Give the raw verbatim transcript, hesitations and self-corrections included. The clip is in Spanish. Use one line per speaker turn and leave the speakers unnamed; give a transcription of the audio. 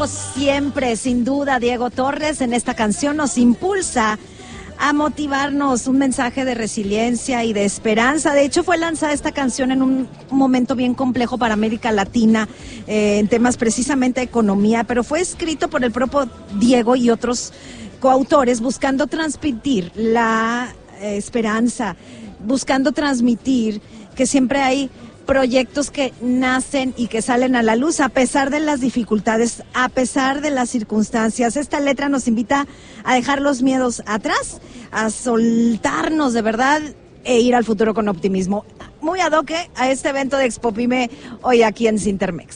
triunfo siempre, sin duda. Diego Torres en esta canción nos impulsa a motivarnos, un mensaje de resiliencia y de esperanza. De hecho, fue lanzada esta canción en un momento bien complejo para América Latina, eh, en temas precisamente de economía, pero fue escrito por el propio Diego y otros coautores buscando transmitir la eh, esperanza, buscando transmitir que siempre hay proyectos que nacen y que salen a la luz a pesar de las dificultades, a pesar de las circunstancias. Esta letra nos invita a dejar los miedos atrás, a soltarnos de verdad e ir al futuro con optimismo. Muy ad hoc a este evento de Expo Pyme hoy aquí en Cintermex.